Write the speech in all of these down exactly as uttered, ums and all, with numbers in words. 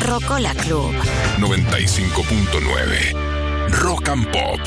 Rocola Club. noventa y cinco punto nueve Rock and Pop.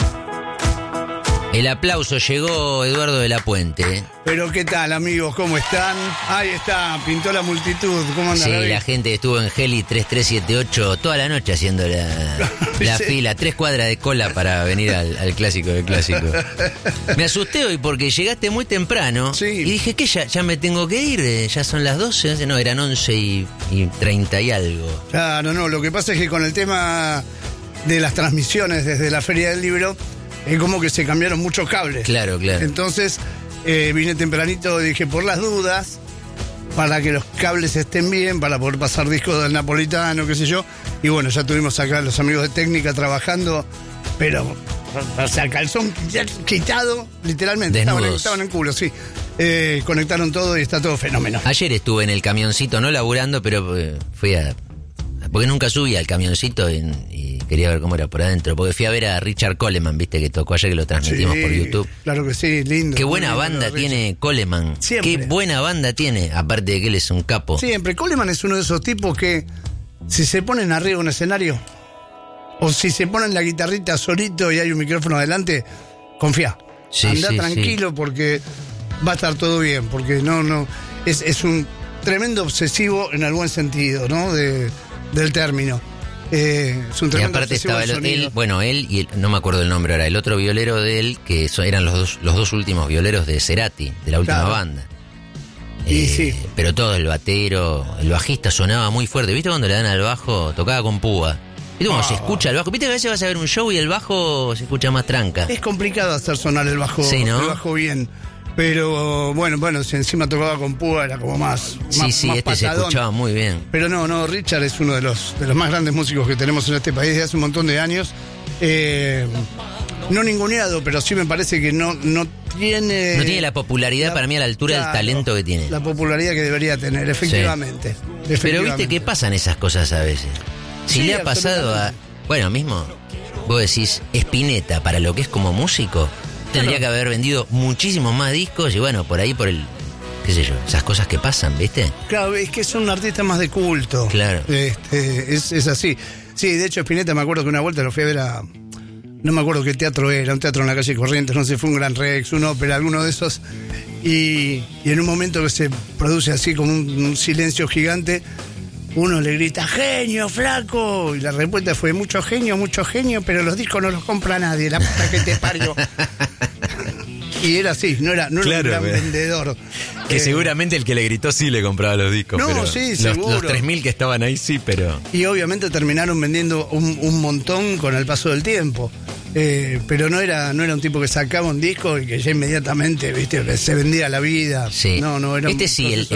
El aplauso llegó Eduardo de la Puente. Pero qué tal, amigos, ¿cómo están? Ahí está, pintó la multitud. ¿Cómo andan? Sí, David? la gente estuvo en Heli tres tres siete ocho toda la noche haciendo la, la Sí. fila, tres cuadras de cola para venir al, al clásico del clásico. Me asusté hoy porque llegaste muy temprano. Sí. Y dije, ¿qué? Ya, ya me tengo que ir, eh, ya son las doce. No, eran once y, y treinta y algo. Claro, no, lo que pasa es que con el tema de las transmisiones desde la Feria del Libro, es como que se cambiaron muchos cables. Claro, claro. Entonces, eh, vine tempranito, dije, por las dudas, para que los cables estén bien, para poder pasar discos del Napolitano, qué sé yo. Y bueno, ya tuvimos acá los amigos de técnica trabajando, pero, o sea, calzón quitado, literalmente. Estaban, Desnudos. estaban en culo, sí. Eh, conectaron todo y está todo fenómeno. Ayer estuve en el camioncito, no laburando, pero eh, fui a... Porque nunca subí al camioncito y, y quería ver cómo era por adentro. Porque fui a ver a Richard Coleman, viste, que tocó ayer, que lo transmitimos Sí, por YouTube. Claro que sí, lindo. Qué buena Muy lindo, banda Richard. tiene Coleman. Siempre. Qué buena banda tiene, aparte de que él es un capo. Siempre. Coleman es uno de esos tipos que, si se ponen arriba de un escenario, o si se ponen la guitarrita solito y hay un micrófono adelante, confía. Sí, Anda sí, tranquilo sí. porque va a estar todo bien. Porque no, no. Es, es un tremendo obsesivo en el buen sentido, ¿no? De, del término. Eh, es un Y tremendo aparte obsesivo estaba del el, sonido. él, bueno, él y el, no me acuerdo el nombre ahora, el otro violero de él, que so- eran los dos, los dos últimos violeros de Cerati, de la última Claro. banda. Y sí. Pero todo, el batero, el bajista sonaba muy fuerte. ¿Viste cuando le dan al bajo? Tocaba con púa. ¿Viste cómo Ah. se escucha el bajo? ¿Viste que a veces vas a ver un show y el bajo se escucha más tranca? Es complicado hacer sonar el bajo, Sí, ¿no? el bajo bien. Pero bueno, bueno, si encima tocaba con púa era como más. Sí, más, sí, más este se patadón. escuchaba muy bien. Pero no, no, Richard es uno de los, de los más grandes músicos que tenemos en este país desde hace un montón de años. Eh, no ninguneado, pero sí me parece que no, no tiene... No tiene la popularidad para mí a la altura del claro, talento que tiene. La popularidad que debería tener, efectivamente. Pero efectivamente. viste que pasan esas cosas a veces. Si Sí, le ha pasado a... Bueno, mismo, vos decís, Spinetta, para lo que es como músico, tendría Claro. que haber vendido muchísimos más discos y bueno, por ahí, por el... qué sé yo, esas cosas que pasan, ¿viste? Claro, es que es un artista más de culto. Claro. Este, es, es así. Sí, de hecho, Spinetta, me acuerdo que una vuelta lo fui a ver a... No me acuerdo qué teatro era, un teatro en la calle Corrientes, no sé, fue un Gran Rex, un ópera, alguno de esos. Y, y en un momento que se produce así como un, un silencio gigante, uno le grita, ¡genio, flaco! Y la respuesta fue, mucho genio, mucho genio, pero los discos no los compra nadie, la puta que te parió. Y era así, no era, no era Claro, un gran pero- vendedor. Que Eh, seguramente el que le gritó sí le compraba los discos. No, pero sí, los, seguro. Los tres mil que estaban ahí sí, pero... Y obviamente terminaron vendiendo un, un montón con el paso del tiempo. Eh, pero no era, no era un tipo que sacaba un disco y que ya inmediatamente, viste, se vendía la vida. Sí. No, no, era este un sí, el, proceso